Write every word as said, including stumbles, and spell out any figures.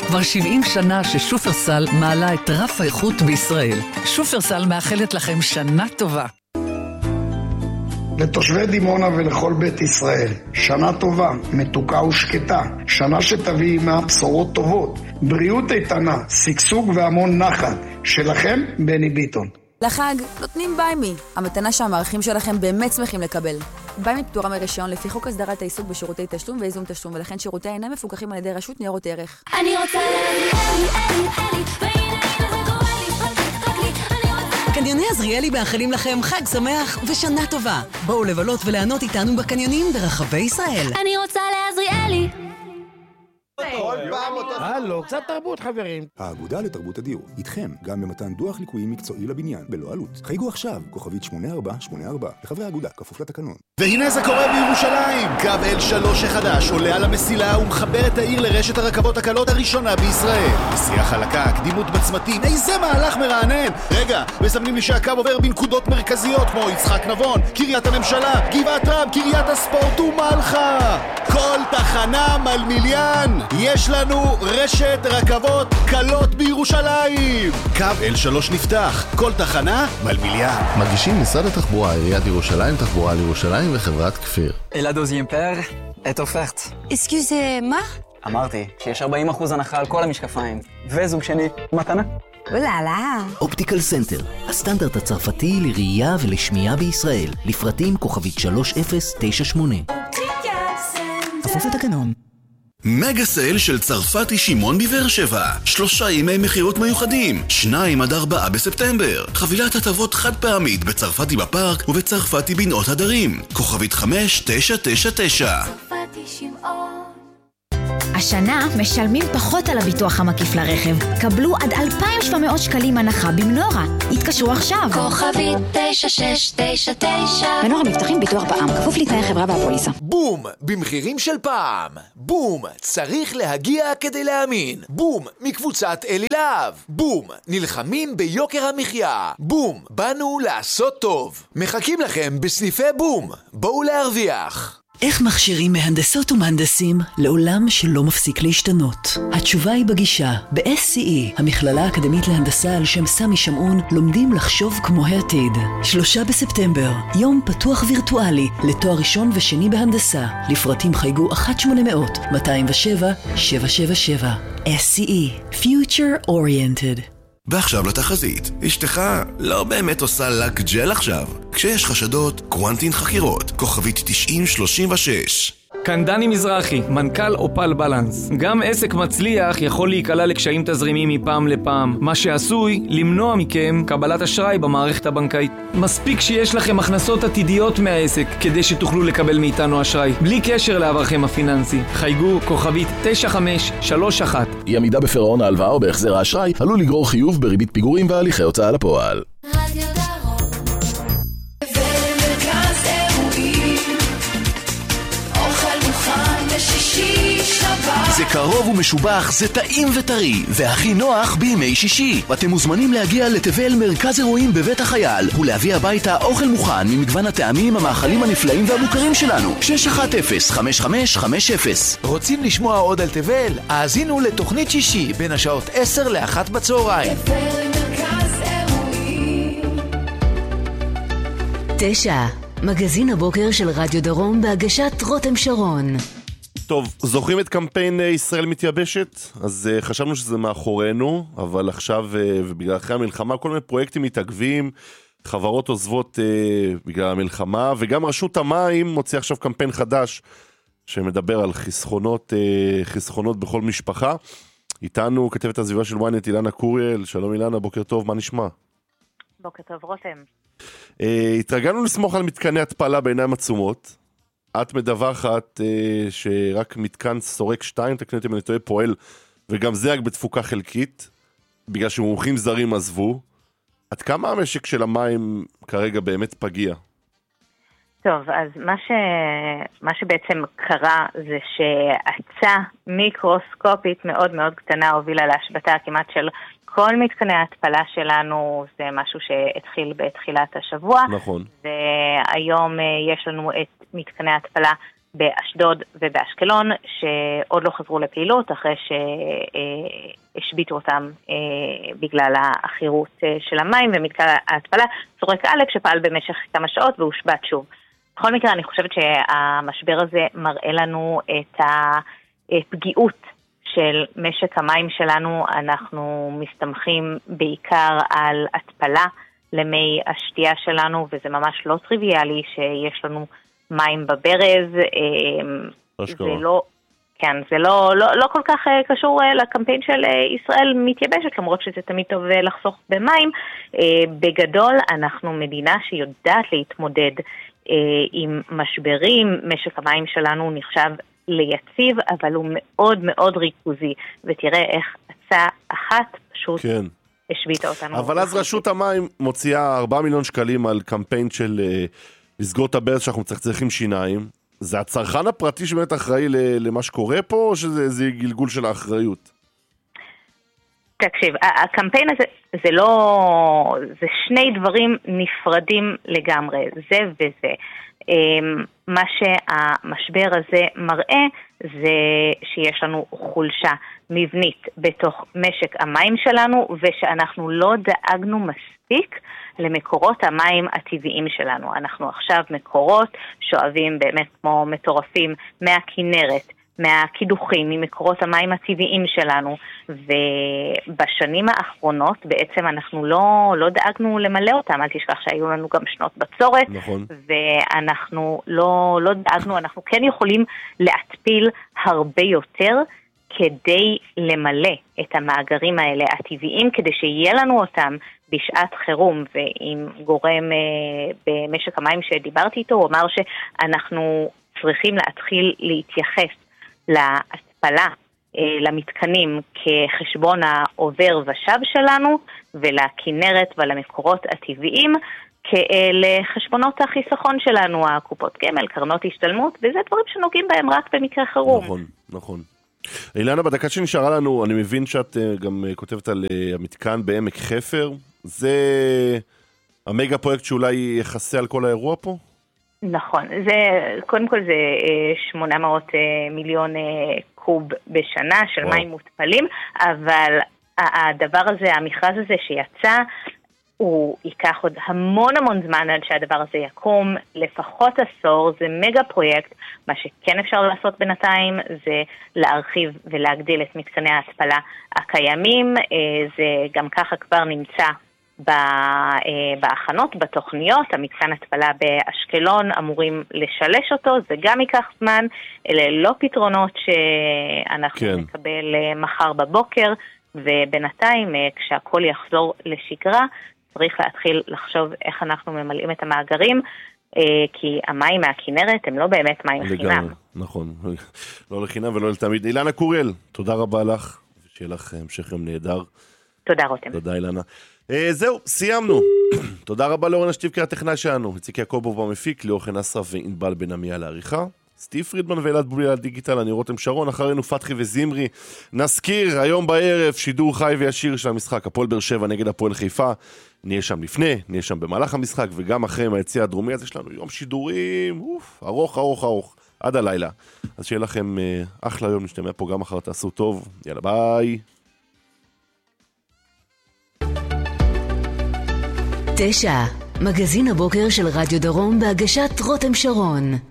כבר שבעים שנה ששופרסל מעלה את רף האיכות בישראל. שופרסל מאחלת לכם שנה טובה. לתושבי דימונה ולכל בית ישראל, שנה טובה, מתוקה ושקטה, שנה שתביא עימה בשורות טובות, בריאות איתנה, שגשוג והמון נחת. שלכם, בני ביטון. לחג נותנים ביימי, המתנה שהמערכים שלכם באמת שמחים לקבל. ביימי פטורה מרישיון לפי חוק הסדרת העיסוק בשירותי תשלום וייזום תשלום, ולכן שירותיה אינם מפוקחים על ידי רשות ניירות ערך. אני רוצה להביא אלי, אלי, אלי, והנה הנה זה קורה לי, רק לי, אני רוצה... קניוני עזריאלי מאחלים לכם חג שמח ושנה טובה. בואו לבלות ולענות איתנו בקניונים ברחבי ישראל. אני רוצה לעזריאלי. כל פעם אותו... הלו, קצת תרבות חברים. האגודה לתרבות הדיור, איתכם גם במתן דוח ליקויים מקצועי לבניין, בלא עלות. חייגו עכשיו, כוכבית שמונה ארבע שמונה ארבע, לחברי האגודה, כפוף לתקנון. והנה זה קורה בירושלים! קו אל שלוש החדש עולה על המסילה ומחבר את העיר לרשת הרכבות הקלות הראשונה בישראל. נסיעה חלקה, קדימות בצמתים, איזה מהלך מרענן! רגע, מסמנים לי שהקו עובר בנקודות מרכזיות כמו יצחק נבון, קריית הממשלה, גבעת רם, קריית הספורט ומלחה! כל תחנה מלמיליאן! יש לנו רשת רכבות קלות בירושלים! קו אל שלוש נפתח, כל תחנה מלמיליאן. מגישים משרד התחבורה, עיריית ירושלים, תחבורה לירושלים וחברת כפיר. אלא דוזיין פר, את אופרט. אסקיוזה, מה? אמרתי שיש ארבעים אחוז הנחה על כל המשקפיים, וזוג שני, מתנה. וואלה. אופטיקל סנטר, הסטנדרט הצרפתי לראייה ולשמיעה בישראל, לפרטים כוכבית שלוש אפס תשע שמונה. כפוף לתקנון. מגה סייל של צרפתי שמעון בבאר שבע. שלושה ימי מחירות מיוחדים, שניים עד ארבעה בספטמבר. חבילת הטבות חד פעמית בצרפתי בפארק ובצרפתי בנאות הדרים. כוכבית חמש תשע תשע תשע. צרפתי שמעון. השנה משלמים פחות על הביטוח המקיף לרכב. קבלו עד אלפיים ושבע מאות שקלים הנחה במנורה. התקשרו עכשיו. כוכבית תשע שש תשע תשע. מנורה מבטחים ביטוח פעם, כפוף לתנאי חברה והפוליסה. בום, במחירים של פעם. בום, צריך להגיע כדי להאמין. בום, מקבוצת אלי להב. בום, נלחמים ביוקר המחיה. בום, באנו לעשות טוב. מחכים לכם בסניפי בום. בואו להרוויח. איך מכשירים מהנדסות ומהנדסים לעולם שלא מפסיק להשתנות? התשובה היא בגישה. ב-אס סי אי, המכללה האקדמית להנדסה על שם סמי שמעון, לומדים לחשוב כמו העתיד. שלושה בספטמבר, יום פתוח וירטואלי לתואר ראשון ושני בהנדסה. לפרטים חייגו אחת שמונה אפס אפס מאתיים ושבע שבע שבע שבע. אס סי אי, Future Oriented. ועכשיו לתחזית. אשתך לא באמת עושה לק ג'ל עכשיו. כשיש חשדות, קוונטין חקירות. כוכבית תשעים שלושים ושש. כאן דני מזרחי, מנכ"ל אופל בלנס. גם עסק מצליח יכול להיקלע לקשיים תזרימיים מפעם לפעם, מה שעשוי למנוע מכם קבלת אשראי במערכת הבנקאית. מספיק שיש לכם הכנסות עתידיות מהעסק כדי שתוכלו לקבל מאיתנו אשראי, בלי קשר לעברכם הפיננסי. חייגו כוכבית תשע חמש שלוש אחת. אי עמידה בפירעון ההלוואה או בהחזר האשראי עלול לגרור חיוב בריבית פיגורים והליכי הוצאה לפועל. רדיו דרום ומרכז אירועים, אוכל מוכן לשישי שבת. זה קרוב ומשובח, זה טעים וטרי, והכי נוח בימי שישי. אתם מוזמנים להגיע לתבל מרכז אירועים בבית החייל ולהביא הביתה אוכל מוכן ממגוון הטעמים, המאכלים הנפלאים והמוכרים שלנו. שש אחת אפס חמש חמש חמש אפס. רוצים לשמוע עוד על תבל? האזינו לתוכנית שישי בין השעות עשר לאחת בצהריים. תבל מרכז אירועים. תשע, מגזין הבוקר של רדיו דרום בהגשת רותם שרון. טוב, זוכרים את קמפיין ישראל מתייבשת? אז uh, חשבנו שזה מאחורינו, אבל עכשיו, uh, ובגלל אחרי המלחמה, כל מיני פרויקטים מתעכבים, חברות עוזבות uh, בגלל המלחמה, וגם רשות המים מוציא עכשיו קמפיין חדש, שמדבר על חסכונות, uh, חסכונות בכל משפחה. איתנו כתבת הסביבה של וויינט, אילנה קוריאל. שלום אילנה, בוקר טוב, מה נשמע? בוקר טוב, רותם. Uh, התרגלנו לסמוך על מתקני התפלה בעיניים עצומות. את מדווחת אה, שרק מתקן סורק שתיים, תקני אותי אם אני טועה, פועל, וגם זה רק בתפוקה חלקית, בגלל שמומחים זרים עזבו. עד כמה המשק של המים כרגע באמת פגיע? טוב, אז מה, ש... מה שבעצם קרה זה שהצעה מיקרוסקופית מאוד מאוד קטנה הובילה להשבתה כמעט של כל מתקני ההתפלה שלנו. זה משהו שהתחיל בתחילת השבוע. נכון. והיום יש לנו את מתקני ההתפלה באשדוד ובאשקלון, שעוד לא חזרו לפעילות אחרי שהשביתו אותם בגלל האחירות של המים, ומתקן ההתפלה שורק א' שפעל במשך כמה שעות והושבת שוב. בכל מקרה, אני חושבת שהמשבר הזה מראה לנו את הפגיעות של משק המים שלנו. אנחנו מסתמכים בעיקר על התפלה למי השתייה שלנו, וזה ממש לא טריוויאלי שיש לנו מים בברז. זה לא, כן, זה לא, לא, לא כל כך קשור לקמפיין של ישראל מתייבשת, למרות שזה תמיד טוב לחסוך במים. בגדול, אנחנו מדינה שיודעת להתמודד עם משברים. משק המים שלנו נחשב ליציב, אבל הוא מאוד מאוד ריכוזי, ותראה איך הצעה אחת פשוט כן. השביתה אותנו. אבל אז רשות המים מוציאה ארבעה מיליון שקלים על קמפיין של לסגור את הברז שאנחנו צריכים שיניים. זה הצרכן הפרטי שבאמת אחראי למה שקורה פה, או שזה גלגול של האחריות? תקשיב, הקמפיין הזה זה לא, זה שני דברים נפרדים לגמרי, זה וזה. מה שהמשבר הזה מראה זה שיש לנו חולשה מבנית בתוך משק המים שלנו, ושאנחנו לא דאגנו מספיק למקורות המים הטבעיים שלנו. אנחנו עכשיו מקורות שואבים באמת כמו מטורפים מהכינרת, מהקידוחים, ממקורות המים הטבעיים שלנו, ובשנים האחרונות בעצם אנחנו לא, לא דאגנו למלא אותם. אל תשכח שהיו לנו גם שנות בצורת, נכון. ואנחנו לא, לא דאגנו, אנחנו כן יכולים להתפיל הרבה יותר כדי למלא את המאגרים האלה הטבעיים, כדי שיהיה לנו אותם בשעת חירום. ועם גורם אה, במשק המים שדיברתי איתו, הוא אמר שאנחנו צריכים להתחיל להתייחס להתפלה, למתקנים כחשבון העובר ושב שלנו, ולכינרת ולמקורות הטבעיים כחשבונות החיסכון שלנו, הקופות גמל, קרנות השתלמות, וזה דברים שנוגעים בהם רק במקרה חירום. נכון, נכון. אילנה, בדקה שנשארה לנו, אני מבין שאת גם כותבת על המתקן בעמק חפר. זה המגה פרויקט שאולי יחסה על כל האירוע פה? נכון, זה, קודם כל זה שמונה מאות מיליון קוב בשנה של וואו. מים מותפלים, אבל הדבר הזה, המכרז הזה שיצא, הוא ייקח עוד המון המון זמן עד שהדבר הזה יקום, לפחות עשור. זה מגה פרויקט. מה שכן אפשר לעשות בינתיים זה להרחיב ולהגדיל את מתקני ההתפלה הקיימים. זה גם ככה כבר נמצא בהכנות, בתוכניות. המתקן התפלה באשקלון אמורים לשלש אותו, זה גם ייקח זמן. אלה לא פתרונות שאנחנו כן. נקבל מחר בבוקר, ובינתיים כשהכל יחזור לשגרה צריך להתחיל לחשוב איך אנחנו ממלאים את המאגרים, כי המים מהכינרת הם לא באמת מים חינם. נכון, לא לחינם ולא לתמיד. אילנה קוריאל, תודה רבה לך, ושיהיה לך המשך יום נהדר. תודה רותם. תודה אילנה. זהו, סיימנו. תודה רבה לאורן השטיבקר הטכנאי שלנו, איציק יעקובוב המפיק, ליאור חן אסרף וענבל בן עמיה לעריכה. סטיב פרידמן ואלעד בולי על דיגיטל, אני רותם שרון, אחרינו פתחי וזמרי. נזכיר, היום בערב, שידור חי וישיר של המשחק, הפועל באר שבע נגד הפועל חיפה. נהיה שם לפני, נהיה שם במהלך המשחק, וגם אחרי מהיציע הדרומי, אז יש לנו יום שידורים, אוף, ארוך, ארוך, ארוך, עד הלילה. אז שיהיה לכם אה, אחלה יום, נשתמע פה גם אחר, תעשו טוב, יאללה ביי. תשע, מגזין הבוקר של רדיו דרום בהגשת רותם שרון.